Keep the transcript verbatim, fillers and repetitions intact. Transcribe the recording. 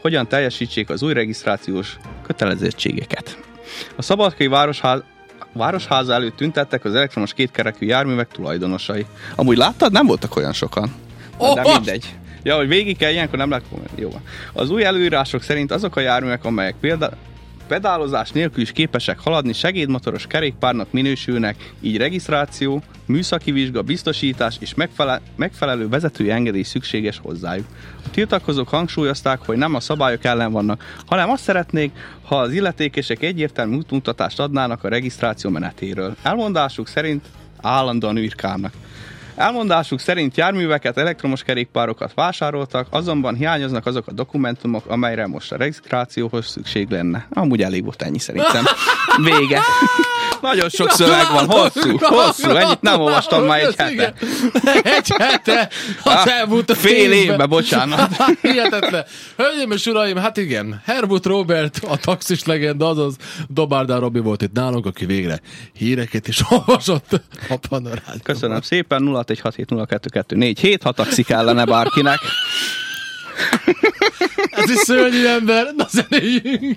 hogyan teljesítsék az új regisztrációs kötelezettségeket. A Szabadkai Városház Városháza előtt tüntettek az elektromos kétkerekű járművek tulajdonosai. Amúgy láttad? Nem voltak olyan sokan. Oh, de oh. mindegy. Ja, hogy végig kell ilyenkor nem lehet volna. Jó. Az új előírások szerint azok a járművek, amelyek például pedálozás nélkül is képesek haladni, segédmotoros kerékpárnak minősülnek, így regisztráció, műszaki vizsga, biztosítás és megfelel- megfelelő vezetői engedély szükséges hozzájuk. A tiltakozók hangsúlyozták, hogy nem a szabályok ellen vannak, hanem azt szeretnék, ha az illetékesek egyértelmű útmutatást adnának a regisztráció menetéről. Elmondásuk szerint állandóan űrkálnak. Elmondásuk szerint járműveket, elektromos kerékpárokat vásároltak, azonban hiányoznak azok a dokumentumok, amelyre most a regisztrációhoz szükség lenne. Amúgy elég volt ennyi szerintem. Vége. Nagyon sok szöveg van, hosszú, hosszú, ennyit nem olvastam már egy hete. Egy hete? Az elmúlt a fél évben, bocsánat. Hihetetlen. Hölgyeim és uraim, hát igen, Herbuth Robert, a taxis legenda, azaz Dobárdán Robi volt itt nálunk, aki végre híreket is olvasott a Panorádióban. Köszönöm szépen, nulla egy hat hét nulla kettő kettő négy hét, ha taxi kellene bárkinek. Ez is szörnyű ember, na zenéljünk!